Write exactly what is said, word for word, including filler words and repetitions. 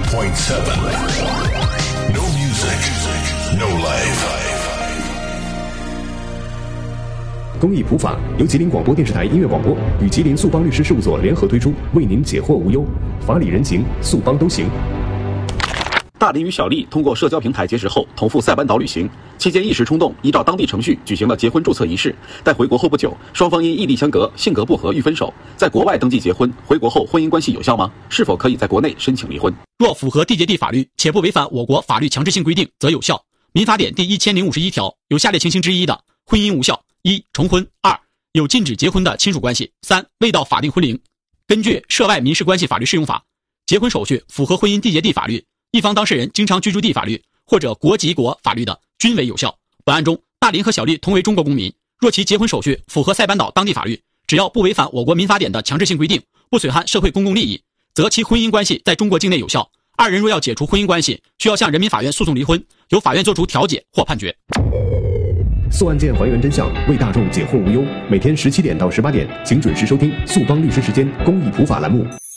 point seven. No music, no life. 公益普法由吉林广播电视台音乐广播与吉林速邦律师事务所联合推出，为您解惑无忧，法理人情，速邦都行。 大林与小丽通过社交平台结识后，同赴塞班岛旅行，期间一时冲动，依照当地程序举行了结婚注册仪式。但回国后不久，双方因异地相隔、性格不合欲分手。在国外登记结婚，回国后婚姻关系有效吗？是否可以在国内申请离婚？ 若符合缔结地法律，且不违反我国法律强制性规定，则有效。民法典第一千零五十一条有下列情形之一的，婚姻无效：一、重婚；二、有禁止结婚的亲属关系；三、未到法定婚龄。根据《涉外民事关系法律适用法》，结婚手续符合婚姻缔结地法律，一方当事人经常居住地法律或者国籍国法律的，均为有效。本案中，大林和小丽同为中国公民，若其结婚手续符合塞班岛当地法律，只要不违反我国民法典的强制性规定，不损害社会公共利益，则其婚姻关系在中国境内有效。二人若要解除婚姻关系，需要向人民法院诉讼离婚，由法院作出调解或判决。 诉案件还原真相，为大众解惑无忧。每天十七点到十八点，请准时收听速邦律师时间公益普法栏目。